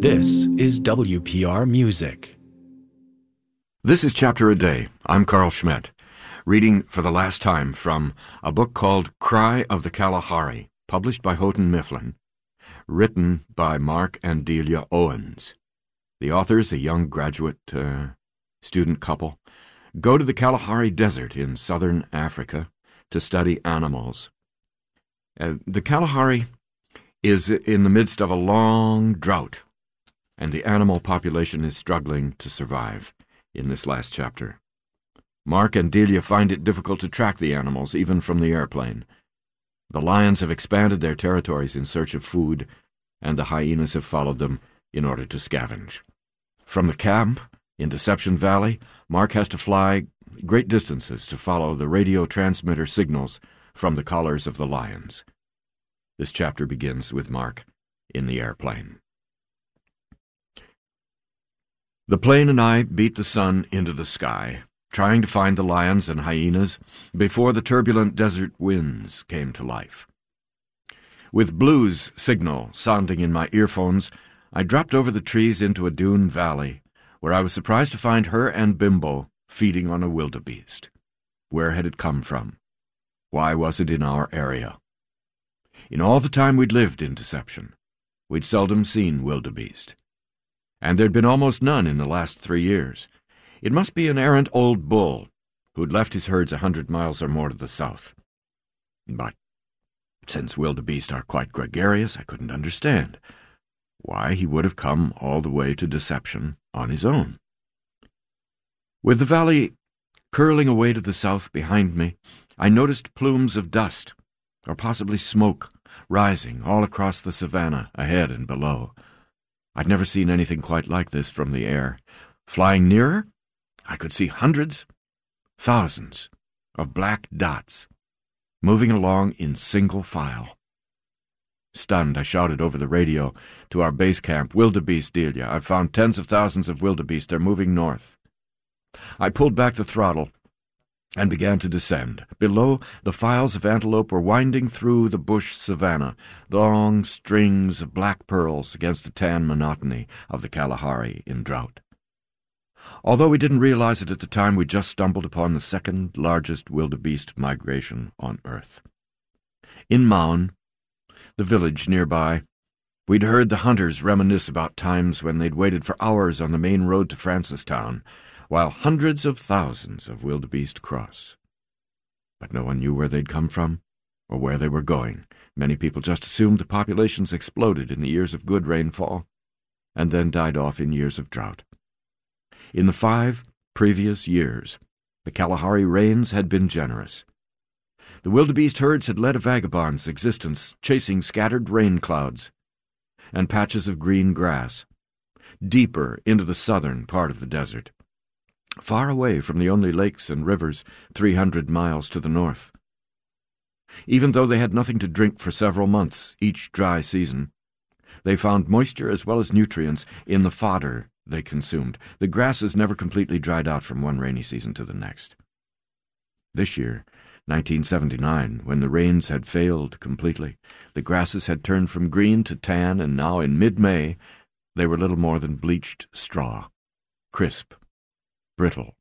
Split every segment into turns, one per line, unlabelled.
This is WPR Music.
This is Chapter a Day. I'm Carl Schmidt, reading for the last time from a book called Cry of the Kalahari, published by Houghton Mifflin, written by Mark and Delia Owens. The authors, a young graduate student couple, go to the Kalahari Desert in southern Africa to study animals. The Kalahari is in the midst of a long drought, and the animal population is struggling to survive in this last chapter. Mark and Delia find it difficult to track the animals, even from the airplane. The lions have expanded their territories in search of food, and the hyenas have followed them in order to scavenge. From the camp in Deception Valley, Mark has to fly great distances to follow the radio transmitter signals from the collars of the lions. This chapter begins with Mark in the airplane. The plane and I beat the sun into the sky, trying to find the lions and hyenas before the turbulent desert winds came to life. With Blue's signal sounding in my earphones, I dropped over the trees into a dune valley, where I was surprised to find her and Bimbo feeding on a wildebeest. Where had it come from? Why was it in our area? In all the time we'd lived in Deception, we'd seldom seen wildebeest, and there'd been almost none in the last 3 years. It must be an errant old bull who'd left his herds 100 miles or more to the south. But since wildebeest are quite gregarious, I couldn't understand why he would have come all the way to Deception on his own. With the valley curling away to the south behind me, I noticed plumes of dust, or possibly smoke, rising all across the savanna ahead and below. I'd never seen anything quite like this from the air. Flying nearer, I could see hundreds, thousands of black dots moving along in single file. Stunned, I shouted over the radio to our base camp, "Wildebeest, Delia. I've found tens of thousands of wildebeest. They're moving north." I pulled back the throttle and began to descend. Below, the files of antelope were winding through the bush savanna, long strings of black pearls against the tan monotony of the Kalahari in drought. Although we didn't realize it at the time, we just stumbled upon the second largest wildebeest migration on Earth. In Maun, the village nearby, we'd heard the hunters reminisce about times when they'd waited for hours on the main road to Francistown, while hundreds of thousands of wildebeest cross. But no one knew where they'd come from or where they were going. Many people just assumed the populations exploded in the years of good rainfall and then died off in years of drought. In the 5 previous years, the Kalahari rains had been generous. The wildebeest herds had led a vagabond's existence, chasing scattered rain clouds and patches of green grass, deeper into the southern part of the desert, far away from the only lakes and rivers 300 miles to the north. Even though they had nothing to drink for several months each dry season, they found moisture as well as nutrients in the fodder they consumed. The grasses never completely dried out from one rainy season to the next. This year, 1979, when the rains had failed completely, the grasses had turned from green to tan, and now in mid-May they were little more than bleached straw, crisp, brittle.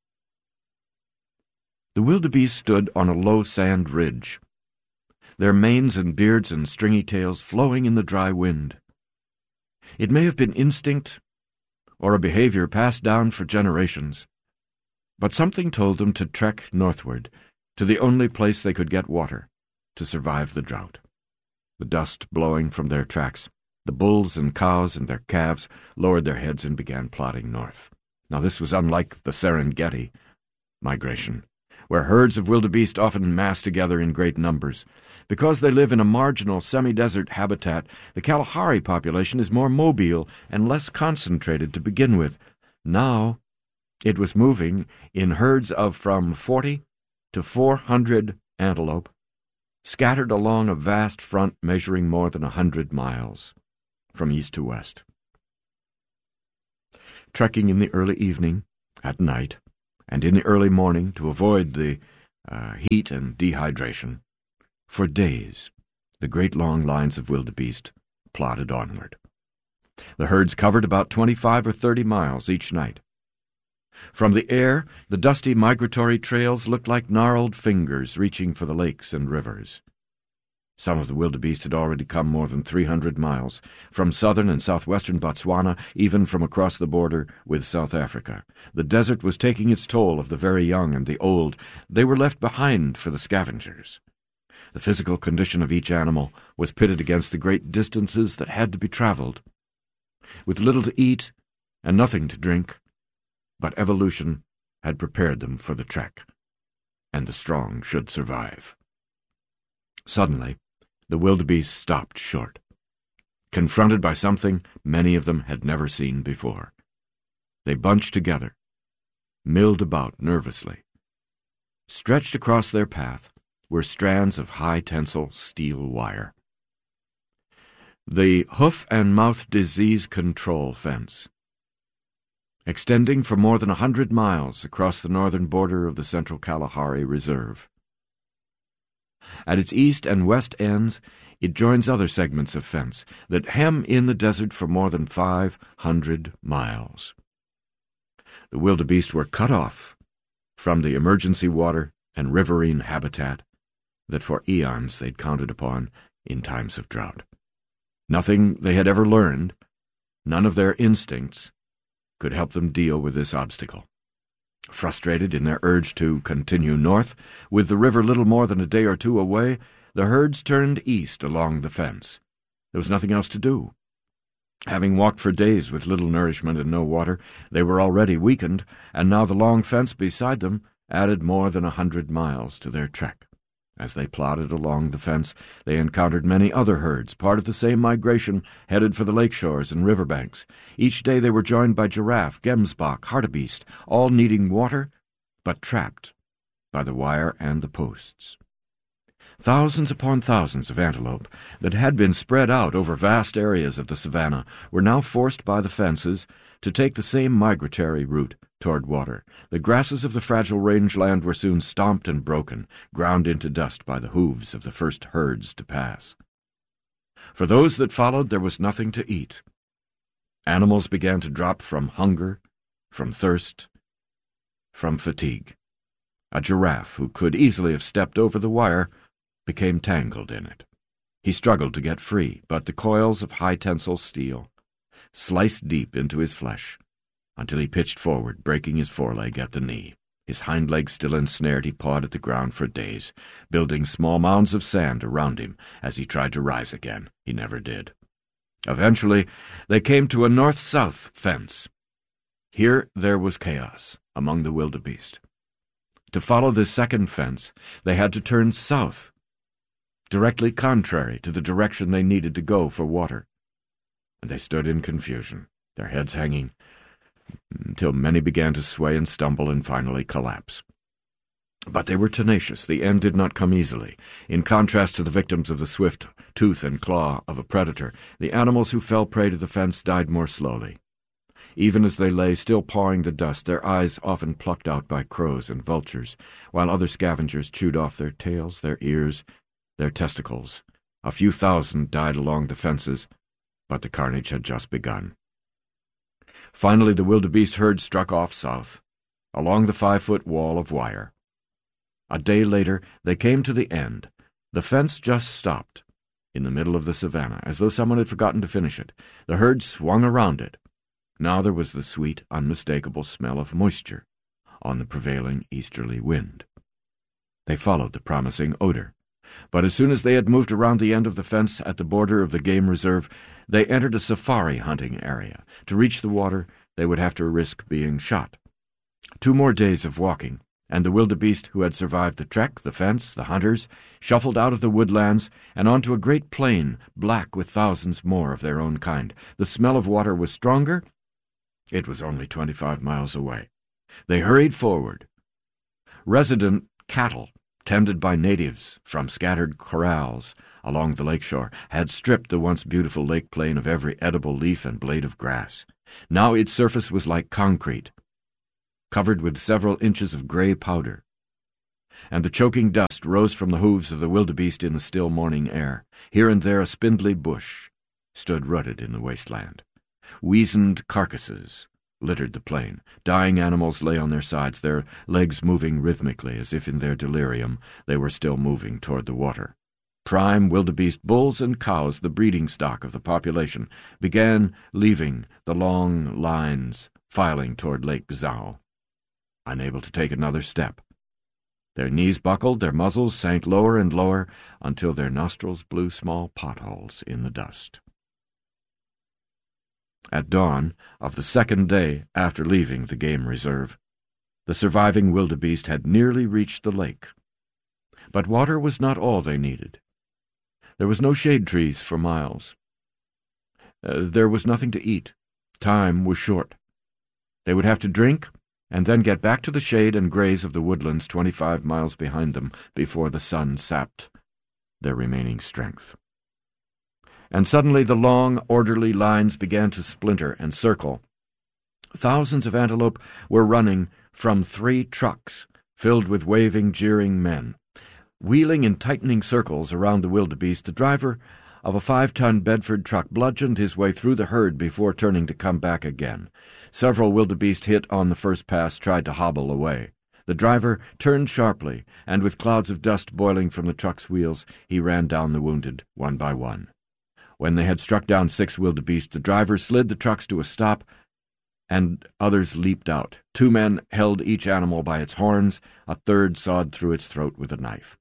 The wildebeest stood on a low sand ridge, their manes and beards and stringy tails flowing in the dry wind. It may have been instinct or a behavior passed down for generations, but something told them to trek northward to the only place they could get water to survive the drought. The dust blowing from their tracks, the bulls and cows and their calves lowered their heads and began plodding north. Now this was unlike the Serengeti migration, where herds of wildebeest often mass together in great numbers. Because they live in a marginal semi-desert habitat, the Kalahari population is more mobile and less concentrated to begin with. Now it was moving in herds of from 40 to 400 antelope, scattered along a vast front measuring more than 100 miles, from east to west. Trekking in the early evening, at night, and in the early morning to avoid the heat and dehydration, for days the great long lines of wildebeest plodded onward. The herds covered about 25 or 30 miles each night. From the air, the dusty migratory trails looked like gnarled fingers reaching for the lakes and rivers. Some of the wildebeest had already come more than 300 miles, from southern and southwestern Botswana, even from across the border with South Africa. The desert was taking its toll of the very young and the old. They were left behind for the scavengers. The physical condition of each animal was pitted against the great distances that had to be traveled. With little to eat and nothing to drink, but evolution had prepared them for the trek, and the strong should survive. Suddenly, the wildebeest stopped short, confronted by something many of them had never seen before. They bunched together, milled about nervously. Stretched across their path were strands of high-tensile steel wire. The hoof-and-mouth disease control fence, extending for more than 100 miles across the northern border of the Central Kalahari Reserve. At its east and west ends, it joins other segments of fence that hem in the desert for more than 500 miles. The wildebeest were cut off from the emergency water and riverine habitat that for eons they'd counted upon in times of drought. Nothing they had ever learned, none of their instincts, could help them deal with this obstacle. Frustrated in their urge to continue north, with the river little more than a day or two away, the herds turned east along the fence. There was nothing else to do. Having walked for days with little nourishment and no water, they were already weakened, and now the long fence beside them added more than 100 miles to their trek. As they plodded along the fence, they encountered many other herds, part of the same migration, headed for the lake shores and riverbanks. Each day they were joined by giraffe, gemsbok, hartebeest, all needing water, but trapped by the wire and the posts. Thousands upon thousands of antelope that had been spread out over vast areas of the savanna were now forced by the fences to take the same migratory route toward water. The grasses of the fragile rangeland were soon stomped and broken, ground into dust by the hooves of the first herds to pass. For those that followed, there was nothing to eat. Animals began to drop from hunger, from thirst, from fatigue. A giraffe, who could easily have stepped over the wire, became tangled in it. He struggled to get free, but the coils of high-tensile steel sliced deep into his flesh until he pitched forward, breaking his foreleg at the knee. His hind legs still ensnared, he pawed at the ground for days, building small mounds of sand around him as he tried to rise again. He never did. Eventually, they came to a north-south fence. Here there was chaos among the wildebeest. To follow this second fence, they had to turn south, directly contrary to the direction they needed to go for water. And they stood in confusion, their heads hanging, until many began to sway and stumble and finally collapse. But they were tenacious. The end did not come easily. In contrast to the victims of the swift tooth and claw of a predator, the animals who fell prey to the fence died more slowly. Even as they lay still pawing the dust, their eyes often plucked out by crows and vultures, while other scavengers chewed off their tails, their ears, their testicles. A few thousand died along the fences, but the carnage had just begun. Finally, the wildebeest herd struck off south, along the 5-foot wall of wire. A day later, they came to the end. The fence just stopped, in the middle of the savanna, as though someone had forgotten to finish it. The herd swung around it. Now there was the sweet, unmistakable smell of moisture on the prevailing easterly wind. They followed the promising odor. But as soon as they had moved around the end of the fence at the border of the game reserve, they entered a safari hunting area. To reach the water, they would have to risk being shot. 2 more days of walking, and the wildebeest who had survived the trek, the fence, the hunters, shuffled out of the woodlands and onto a great plain, black with thousands more of their own kind. The smell of water was stronger. It was only 25 miles away. They hurried forward. Resident cattle, tended by natives from scattered corrals along the lakeshore, had stripped the once beautiful lake plain of every edible leaf and blade of grass. Now its surface was like concrete, covered with several inches of gray powder, and the choking dust rose from the hooves of the wildebeest in the still morning air. Here and there a spindly bush stood rooted in the wasteland. Weazened carcasses littered the plain. Dying animals lay on their sides, their legs moving rhythmically, as if in their delirium they were still moving toward the water. Prime wildebeest bulls and cows, the breeding stock of the population, began leaving the long lines, filing toward Lake Zhao. Unable to take another step, their knees buckled, their muzzles sank lower and lower, until their nostrils blew small potholes in the dust. At dawn of the second day after leaving the game reserve, the surviving wildebeest had nearly reached the lake. But water was not all they needed. There was no shade trees for miles. There was nothing to eat. Time was short. They would have to drink and then get back to the shade and graze of the woodlands 25 miles behind them before the sun sapped their remaining strength. And suddenly the long, orderly lines began to splinter and circle. Thousands of antelope were running from 3 trucks filled with waving, jeering men. Wheeling in tightening circles around the wildebeest, the driver of a 5-ton Bedford truck bludgeoned his way through the herd before turning to come back again. Several wildebeest hit on the first pass tried to hobble away. The driver turned sharply, and with clouds of dust boiling from the truck's wheels, he ran down the wounded one by one. When they had struck down 6 wildebeest, the driver slid the trucks to a stop, and others leaped out. 2 men held each animal by its horns, a third sawed through its throat with a knife.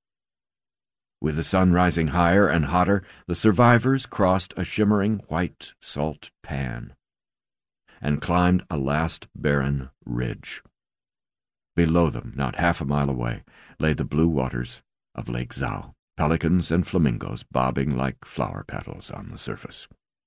With the sun rising higher and hotter, the survivors crossed a shimmering white salt pan and climbed a last barren ridge. Below them, not half a mile away, lay the blue waters of Lake Zhao, pelicans and flamingos bobbing like flower petals on the surface.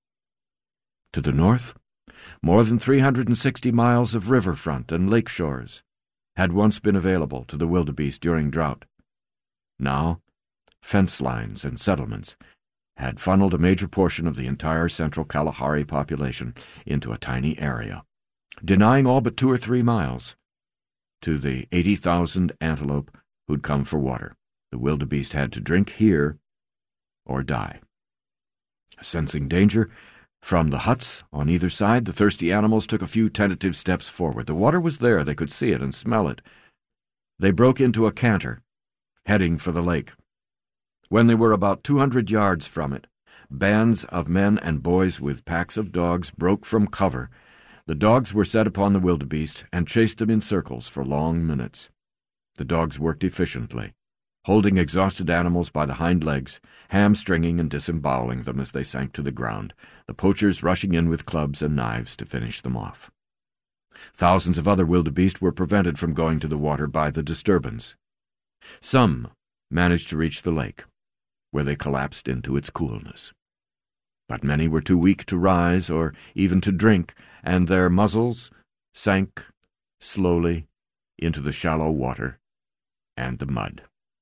To the north, more than 360 miles of riverfront and lake shores had once been available to the wildebeest during drought. Now, fence lines and settlements had funneled a major portion of the entire central Kalahari population into a tiny area, denying all but 2 or 3 miles to the 80,000 antelope who'd come for water. The wildebeest had to drink here or die. Sensing danger from the huts on either side, the thirsty animals took a few tentative steps forward. The water was there, they could see it and smell it. They broke into a canter, heading for the lake. When they were about 200 yards from it, bands of men and boys with packs of dogs broke from cover. The dogs were set upon the wildebeest and chased them in circles for long minutes. The dogs worked efficiently, holding exhausted animals by the hind legs, hamstringing and disemboweling them as they sank to the ground, the poachers rushing in with clubs and knives to finish them off. Thousands of other wildebeest were prevented from going to the water by the disturbance. Some managed to reach the lake, where they collapsed into its coolness. But many were too weak to rise or even to drink, and their muzzles sank slowly into the shallow water and the mud.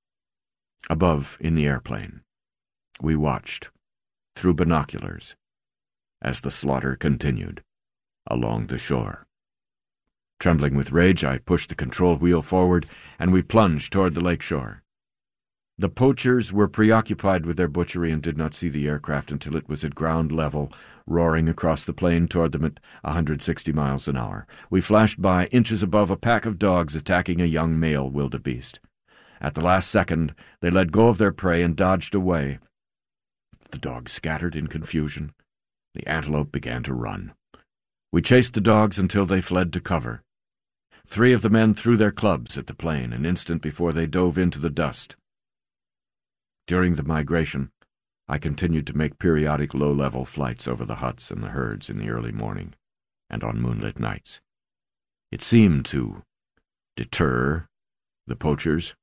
Above, in the airplane, we watched, through binoculars, as the slaughter continued along the shore. Trembling with rage, I pushed the control wheel forward, and we plunged toward the lake shore. The poachers were preoccupied with their butchery and did not see the aircraft until it was at ground level, roaring across the plain toward them at 160 miles an hour. We flashed by, inches above a pack of dogs attacking a young male wildebeest. At the last second, they let go of their prey and dodged away. The dogs scattered in confusion. The antelope began to run. We chased the dogs until they fled to cover. 3 of the men threw their clubs at the plane an instant before they dove into the dust. During the migration, I continued to make periodic low-level flights over the huts and the herds in the early morning and on moonlit nights. It seemed to deter the poachers,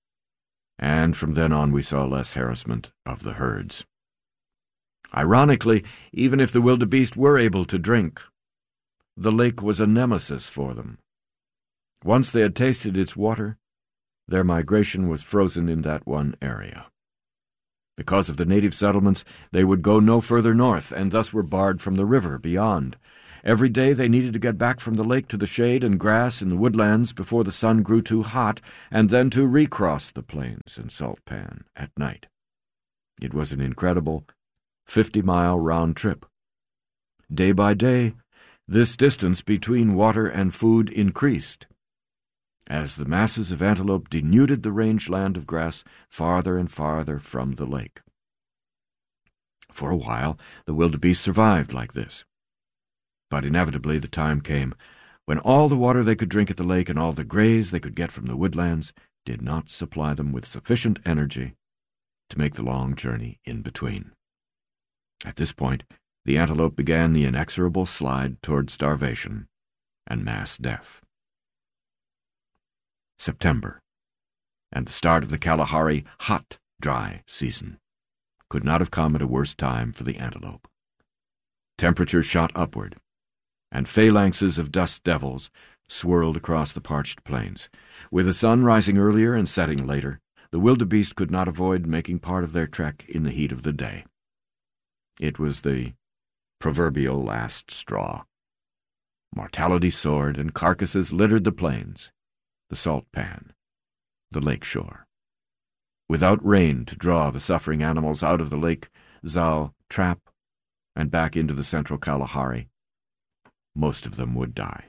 and from then on we saw less harassment of the herds. Ironically, even if the wildebeest were able to drink, the lake was a nemesis for them. Once they had tasted its water, their migration was frozen in that one area. Because of the native settlements, they would go no further north, and thus were barred from the river beyond. Every day they needed to get back from the lake to the shade and grass in the woodlands before the sun grew too hot, and then to recross the plains and salt pan at night. It was an incredible 50-mile round trip. Day by day, this distance between water and food increased, as the masses of antelope denuded the rangeland of grass farther and farther from the lake. For a while, the wildebeest survived like this. But inevitably the time came when all the water they could drink at the lake and all the graze they could get from the woodlands did not supply them with sufficient energy to make the long journey in between. At this point, the antelope began the inexorable slide toward starvation and mass death. September, and the start of the Kalahari hot, dry season, could not have come at a worse time for the antelope. Temperatures shot upward, and phalanxes of dust devils swirled across the parched plains. With the sun rising earlier and setting later, the wildebeest could not avoid making part of their trek in the heat of the day. It was the proverbial last straw. Mortality soared, and carcasses littered the plains, the salt pan, the lake shore. Without rain to draw the suffering animals out of the Lake Zao trap and back into the central Kalahari, most of them would die.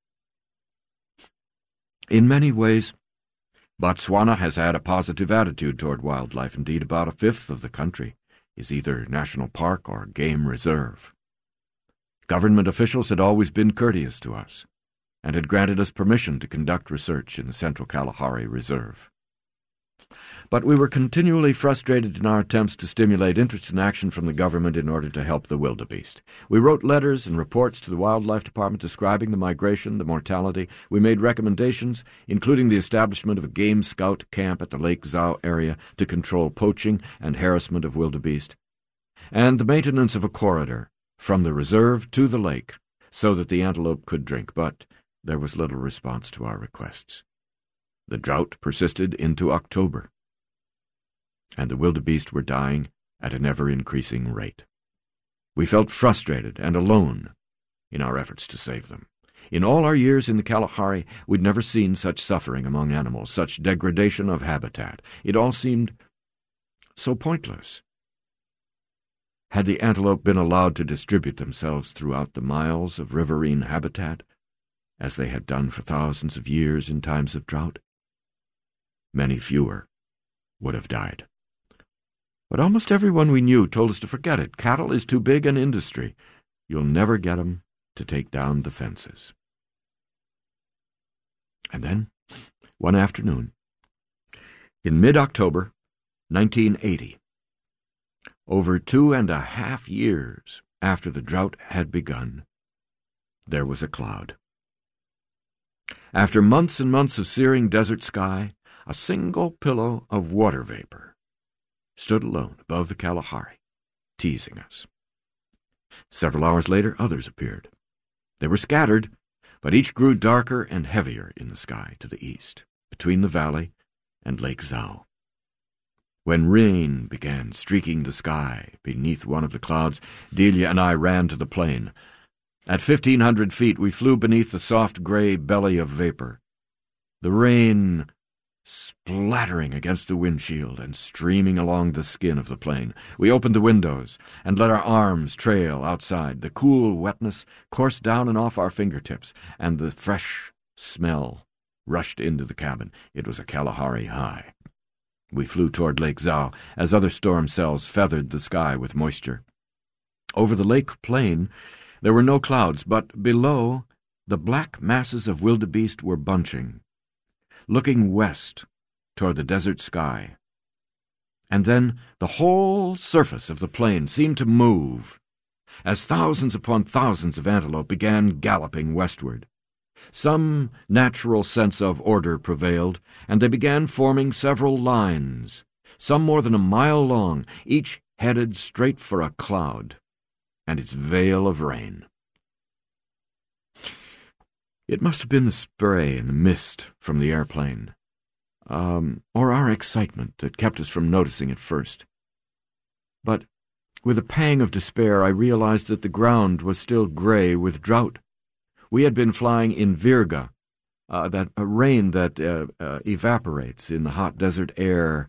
In many ways, Botswana has had a positive attitude toward wildlife. Indeed, about a fifth of the country is either national park or game reserve. Government officials had always been courteous to us and had granted us permission to conduct research in the Central Kalahari Reserve. But we were continually frustrated in our attempts to stimulate interest and action from the government in order to help the wildebeest. We wrote letters and reports to the Wildlife Department describing the migration, the mortality. We made recommendations, including the establishment of a game scout camp at the Lake Zao area to control poaching and harassment of wildebeest, and the maintenance of a corridor from the reserve to the lake so that the antelope could drink, but there was little response to our requests. The drought persisted into October, and the wildebeest were dying at an ever-increasing rate. We felt frustrated and alone in our efforts to save them. In all our years in the Kalahari, we'd never seen such suffering among animals, such degradation of habitat. It all seemed so pointless. Had the antelope been allowed to distribute themselves throughout the miles of riverine habitat, as they had done for thousands of years in times of drought, many fewer would have died. But almost everyone we knew told us to forget it. Cattle is too big an industry. You'll never get 'em to take down the fences. And then, one afternoon, in mid-October, 1980, over 2.5 years after the drought had begun, there was a cloud. After months and months of searing desert sky, a single pillow of water vapor stood alone above the Kalahari, teasing us. Several hours later, others appeared. They were scattered, but each grew darker and heavier in the sky to the east, between the valley and Lake Zao. When rain began streaking the sky beneath one of the clouds, Delia and I ran to the plain. At 1,500 feet, we flew beneath the soft gray belly of vapor, the rain splattering against the windshield and streaming along the skin of the plane. We opened the windows and let our arms trail outside. The cool wetness coursed down and off our fingertips, and the fresh smell rushed into the cabin. It was a Kalahari high. We flew toward Lake Zao as other storm cells feathered the sky with moisture. Over the lake plain, there were no clouds, but below, the black masses of wildebeest were bunching, looking west toward the desert sky. And then the whole surface of the plain seemed to move as thousands upon thousands of antelope began galloping westward. Some natural sense of order prevailed, and they began forming several lines, some more than a mile long, each headed straight for a cloud and its veil of rain. It must have been the spray and the mist from the airplane, or our excitement that kept us from noticing it first. But with a pang of despair, I realized that the ground was still gray with drought. We had been flying in virga, that rain that evaporates in the hot desert air